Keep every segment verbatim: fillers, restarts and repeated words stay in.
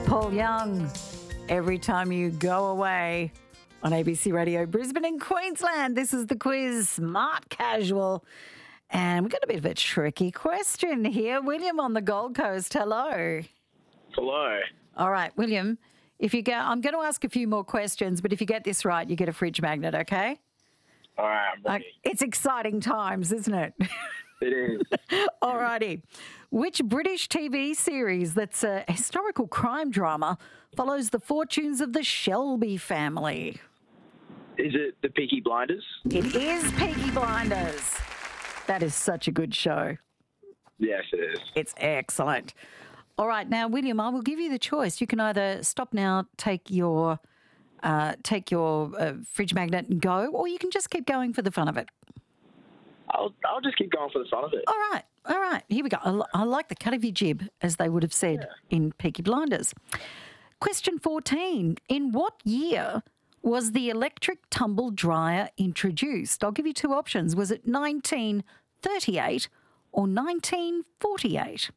Paul Young, Every Time You Go Away on A B C Radio Brisbane and Queensland. This is the quiz, Smart Casual. And we've got a bit of a tricky question here. William on the Gold Coast, hello. Hello. All right, William, if you go, I'm going to ask a few more questions, but if you get this right, you get a fridge magnet, okay? All right, I'm ready. Uh, it's exciting times, isn't it? It is. All righty. Which British T V series that's a historical crime drama follows the fortunes of the Shelby family? Is it the Peaky Blinders? It is Peaky Blinders. That is such a good show. Yes, it is. It's excellent. All right, now, William, I will give you the choice. You can either stop now, take your uh, take your uh, fridge magnet and go, or you can just keep going for the fun of it. I'll I'll just keep going for the fun of it. All right, all right. Here we go. I, li- I like the cut of your jib, as they would have said Yeah. in Peaky Blinders. Question fourteen. In what year was the electric tumble dryer introduced? I'll give you two options. Was it nineteen thirty-eight or nineteen forty-eight?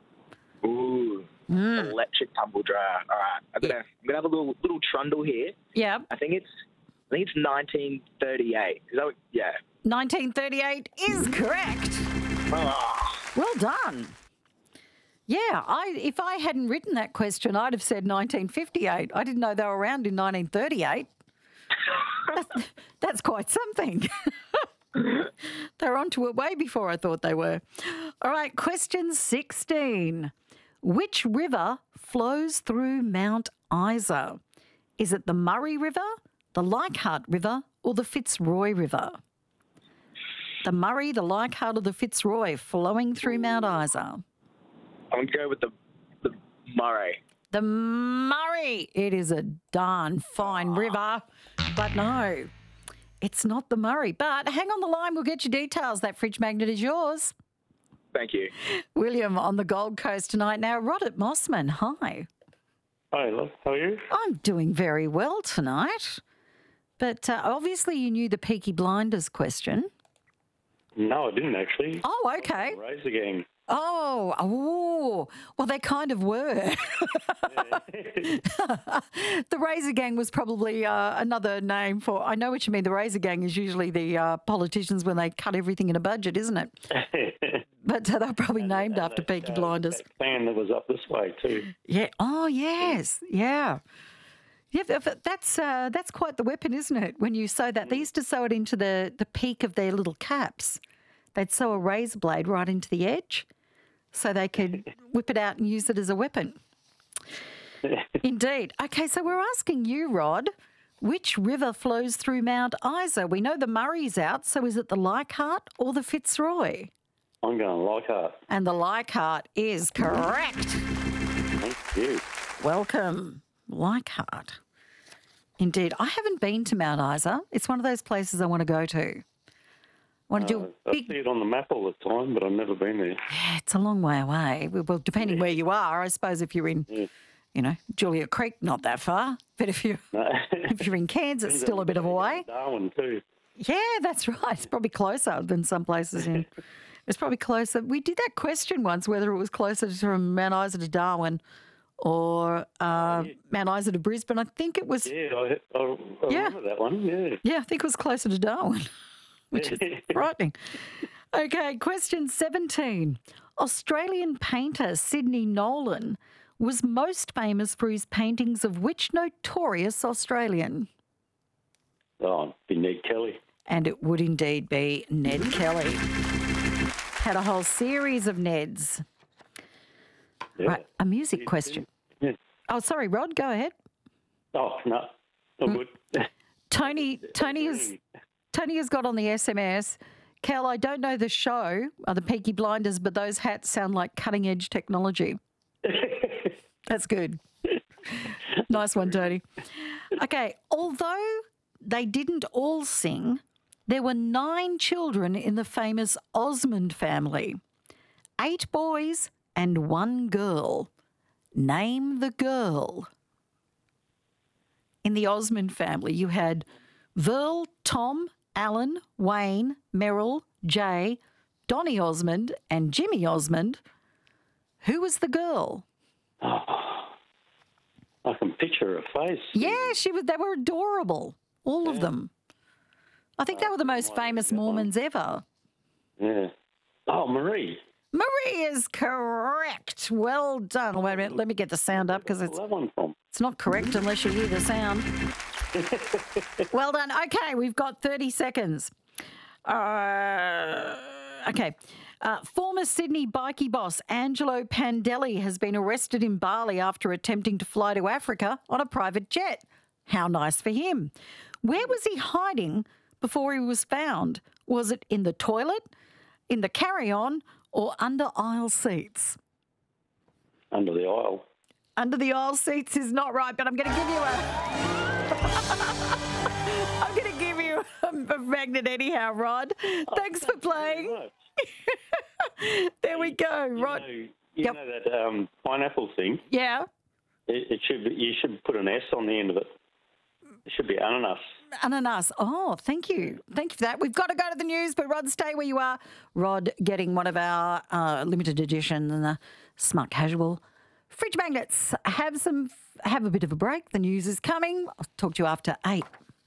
Ooh, electric tumble dryer. All right, I'm gonna I'm gonna have a little little trundle here. Yeah, I think it's I think it's nineteen thirty-eight. Is that what, yeah? nineteen thirty-eight is correct. Oh, Well done. Yeah, I if I hadn't written that question, I'd have said nineteen fifty-eight. I didn't know they were around in nineteen thirty-eight. that's, that's quite something. They're onto it way before I thought they were. All right, question sixteen. Which river flows through Mount Isa? Is it the Murray River, the Leichhardt River, or the Fitzroy River? The Murray, the Leichhardt, or the Fitzroy flowing through Mount Isa? I'm gonna go with the the Murray. The Murray. It is a darn fine river, but no, it's not the Murray. But hang on the line, we'll get your details. That fridge magnet is yours. Thank you. William on the Gold Coast tonight. Now, Rod at Mossman, hi. Hi, love. How are you? I'm doing very well tonight. But uh, obviously you knew the Peaky Blinders question. No, I didn't actually. Oh, okay. Razor Gang. Oh, oh, well, they kind of were. The Razor Gang was probably uh, another name for, I know what you mean. The Razor Gang is usually the uh, politicians when they cut everything in a budget, isn't it? But uh, they're probably named And after that, Peaky uh, Blinders. That fan that was up this way too. Yeah. Oh, yes. Yeah. Yeah, but- but that's uh, that's quite the weapon, isn't it? When you sew that, they used to sew it into the, the peak of their little caps. They'd sew a razor blade right into the edge so they could whip it out and use it as a weapon. Indeed. Okay, so we're asking you, Rod, which river flows through Mount Isa? We know the Murray's out, so is it the Leichhardt or the Fitzroy? I'm going Leichhardt. And the Leichhardt is correct. Thank you. Welcome, Leichhardt. Indeed. I haven't been to Mount Isa. It's one of those places I want to go to. I want to do Uh, a I big... see it on the map all the time, but I've never been there. Yeah, it's a long way away. Well, depending where you are, I suppose if you're in, Yeah. you know, Julia Creek, not that far. But if you're, No. if you're in Cairns, it's still a bit of a way. Darwin too. Yeah, that's right. It's probably closer than some places in. It's probably closer. We did that question once, whether it was closer from Mount Isa to Darwin or uh, Mount Isa to Brisbane. I think it was, Yeah, I, I, I Yeah. remember that one. Yeah. yeah, I think it was closer to Darwin, which is frightening. Okay, question seventeen. Australian painter Sidney Nolan was most famous for his paintings of which notorious Australian? Oh, it'd be Ned Kelly. And it would indeed be Ned Kelly. Had a whole series of Neds. Yeah. Right, a music question. Yeah. Oh, sorry, Rod, go ahead. Oh, no. All Mm. good. Tony, Tony has, Tony has got on the S M S. Cal, I don't know the show, or the Peaky Blinders, but those hats sound like cutting edge technology. That's good. Nice one, Tony. Okay, although they didn't all sing, there were nine children in the famous Osmond family. Eight boys and one girl. Name the girl. In the Osmond family, you had Verl, Tom, Alan, Wayne, Merrill, Jay, Donny Osmond, and Jimmy Osmond. Who was the girl? I can picture her face. Yeah, she was. They were adorable, all of them. I think they were the most famous Mormons ever. Yeah. Oh, Marie. Marie is correct. Well done. Oh, wait a minute. Let me get the sound up because it's Where's that one from? it's not correct unless you hear the sound. Well done. Okay, we've got thirty seconds. Uh, okay. Uh, former Sydney bikie boss Angelo Pandelli has been arrested in Bali after attempting to fly to Africa on a private jet. How nice for him. Where was he hiding before he was found? Was it in the toilet, in the carry-on, or under aisle seats? Under the aisle. Under the aisle seats is not right, but I'm going to give you a... I'm going to give you a, a magnet anyhow, Rod. Thanks for playing. Right. There we go, You Rod. know, you Yep. know that um, pineapple thing? Yeah, It, it should be, you should put an S on the end of it. It should be ananas. ananas. Oh, thank you. Thank you for that. We've got to go to the news, but Rod, stay where you are. Rod getting one of our uh, limited edition uh, smart casual fridge magnets. Have some, have a bit of a break. The news is coming. I'll talk to you after eight.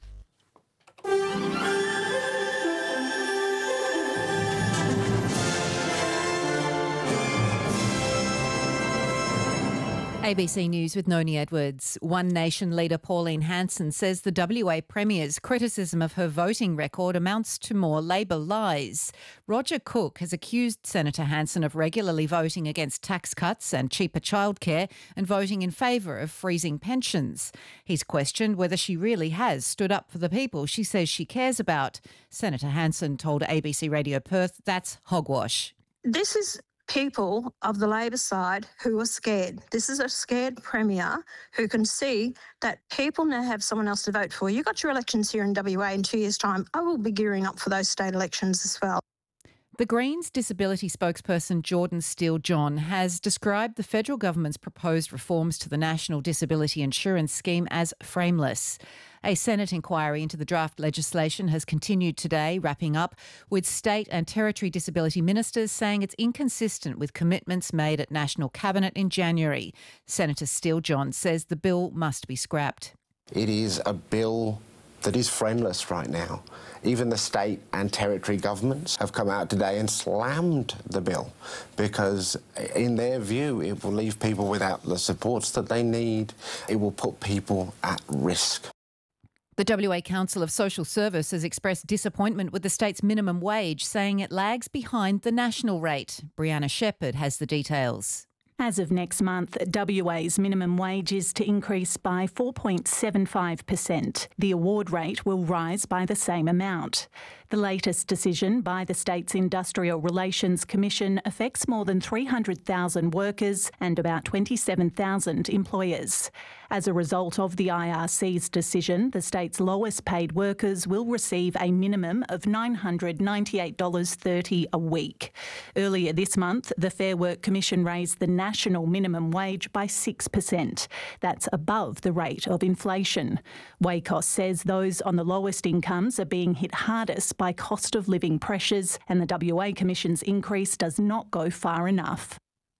A B C News with Noni Edwards. One Nation leader Pauline Hanson says the W A Premier's criticism of her voting record amounts to more Labor lies. Roger Cook has accused Senator Hanson of regularly voting against tax cuts and cheaper childcare and voting in favour of freezing pensions. He's questioned whether she really has stood up for the people she says she cares about. Senator Hanson told A B C Radio Perth that's hogwash. This is people of the Labor side who are scared. This is a scared Premier who can see that people now have someone else to vote for. You got your elections here in W A in two years' time. I will be gearing up for those state elections as well. The Greens disability spokesperson Jordan Steele-John has described the federal government's proposed reforms to the National Disability Insurance Scheme as frameless. A Senate inquiry into the draft legislation has continued today, wrapping up with state and territory disability ministers saying it's inconsistent with commitments made at National Cabinet in January. Senator Steele-John says the bill must be scrapped. It is a bill that is friendless right now. Even the state and territory governments have come out today and slammed the bill because, in their view, it will leave people without the supports that they need. It will put people at risk. The W A Council of Social Service has expressed disappointment with the state's minimum wage, saying it lags behind the national rate. Brianna Shepherd has the details. As of next month, W A's minimum wage is to increase by four point seven five percent. The award rate will rise by the same amount. The latest decision by the state's Industrial Relations Commission affects more than three hundred thousand workers and about twenty-seven thousand employers. As a result of the I R C's decision, the state's lowest paid workers will receive a minimum of nine hundred ninety-eight dollars thirty a week. Earlier this month, the Fair Work Commission raised the national minimum wage by six percent. That's above the rate of inflation. Wacos says those on the lowest incomes are being hit hardest by cost of living pressures, and the W A Commission's increase does not go far enough.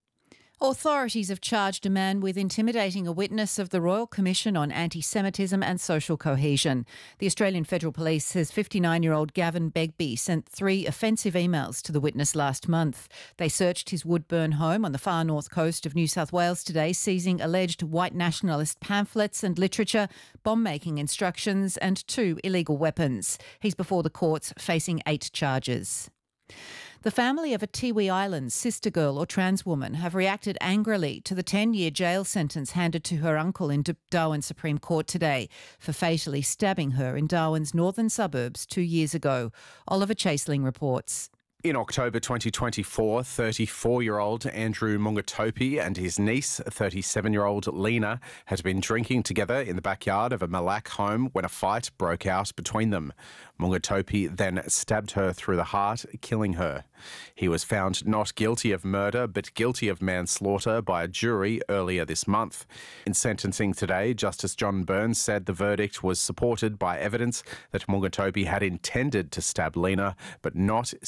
Authorities have charged a man with intimidating a witness of the Royal Commission on Anti-Semitism and Social Cohesion. The Australian Federal Police says fifty-nine-year-old Gavin Begbie sent three offensive emails to the witness last month. They searched his Woodburn home on the far north coast of New South Wales today, seizing alleged white nationalist pamphlets and literature, bomb-making instructions and two illegal weapons. He's before the courts facing eight charges. The family of a Tiwi Islands sister girl or trans woman have reacted angrily to the ten-year jail sentence handed to her uncle in Darwin Supreme Court today for fatally stabbing her in Darwin's northern suburbs two years ago. Oliver Chaseling reports. In October twenty twenty-four, thirty-four-year-old Andrew Mungatopi and his niece, thirty-seven-year-old Lena, had been drinking together in the backyard of a Malak home when a fight broke out between them. Mungatopi then stabbed her through the heart, killing her. He was found not guilty of murder but guilty of manslaughter by a jury earlier this month. In sentencing today, Justice John Burns said the verdict was supported by evidence that Mungatopi had intended to stab Lena but not seriously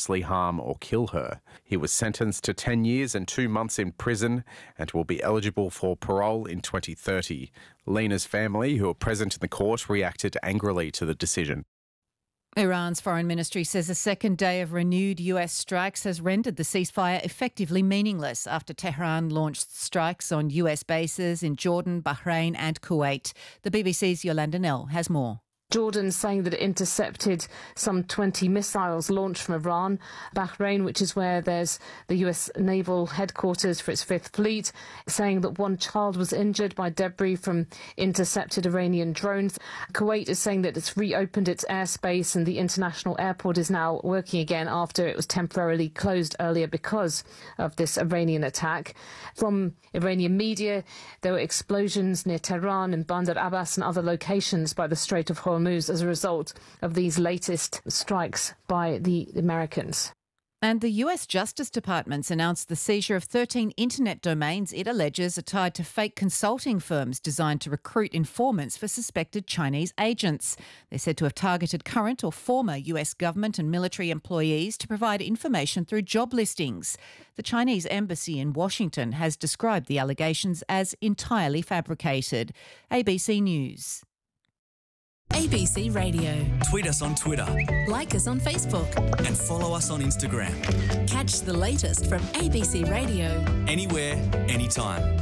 dangerously harm or kill her. He was sentenced to ten years and two months in prison and will be eligible for parole in twenty thirty. Lena's family, who were present in the court, reacted angrily to the decision. Iran's foreign ministry says a second day of renewed U S strikes has rendered the ceasefire effectively meaningless after Tehran launched strikes on U S bases in Jordan, Bahrain and Kuwait. The B B C's Yolanda Nell has more. Jordan saying that it intercepted some twenty missiles launched from Iran. Bahrain, which is where there's the U S naval headquarters for its Fifth Fleet, saying that one child was injured by debris from intercepted Iranian drones. Kuwait is saying that it's reopened its airspace and the international airport is now working again after it was temporarily closed earlier because of this Iranian attack. From Iranian media, there were explosions near Tehran and Bandar Abbas and other locations by the Strait of Hormuz as a result of these latest strikes by the Americans. And the U S Justice Department's announced the seizure of thirteen internet domains it alleges are tied to fake consulting firms designed to recruit informants for suspected Chinese agents. They're said to have targeted current or former U S government and military employees to provide information through job listings. The Chinese embassy in Washington has described the allegations as entirely fabricated. A B C News. A B C Radio. Tweet us on Twitter. Like us on Facebook. And follow us on Instagram. Catch the latest from A B C Radio. Anywhere, anytime.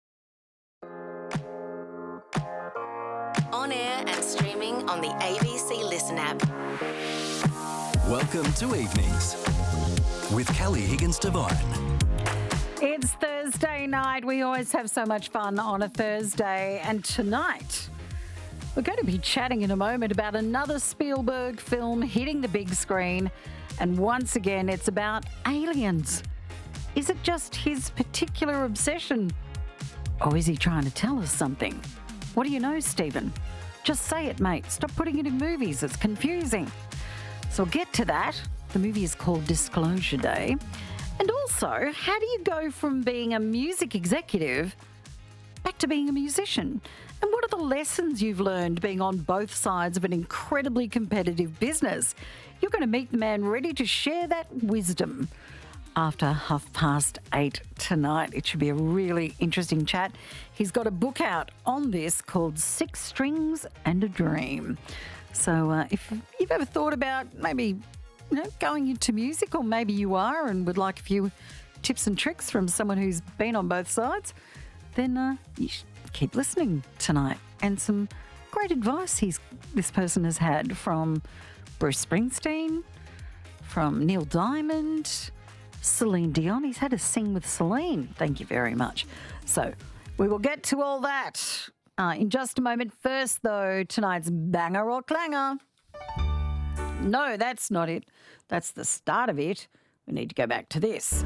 On air and streaming on the A B C Listen app. Welcome to Evenings with Kelly Higgins-Devine. It's Thursday night. We always have so much fun on a Thursday. And tonight, we're going to be chatting in a moment about another Spielberg film hitting the big screen. And once again, it's about aliens. Is it just his particular obsession? Or is he trying to tell us something? What do you know, Stephen? Just say it, mate. Stop putting it in movies. It's confusing. So we'll get to that. The movie is called Disclosure Day. And also, how do you go from being a music executive back to being a musician? And what are the lessons you've learned being on both sides of an incredibly competitive business? You're going to meet the man ready to share that wisdom after half past eight tonight. It should be a really interesting chat. He's got a book out on this called Six Strings and a Dream. So uh, if you've ever thought about maybe you know, going into music, or maybe you are and would like a few tips and tricks from someone who's been on both sides, then uh, you should keep listening tonight. And some great advice he's this person has had from Bruce Springsteen, from Neil Diamond, Celine Dion. He's had a sing with Celine. Thank you very much. So we will get to all that uh, in just a moment. First, though, tonight's banger or clanger. No, that's not it. That's the start of it. We need to go back to this.